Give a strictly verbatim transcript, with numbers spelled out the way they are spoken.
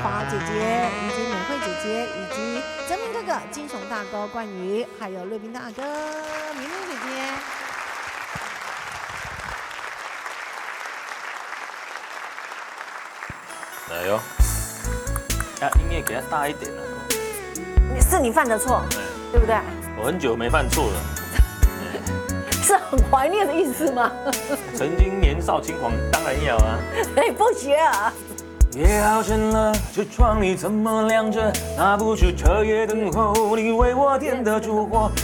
华姐姐，以及美惠姐姐，以及泽明哥哥、金雄大哥冠宇，还有乐斌大哥、明明姐姐。 来哟，啊，音乐给它大一点了。 是你犯的错，对不对？ 我很久没犯错了。 是很怀念的意思吗？ 曾经年少轻狂，当然要啊。 哎，不学啊！ 夜好深了，这窗里怎么亮着？拿不出彻夜等候你为我点的烛火。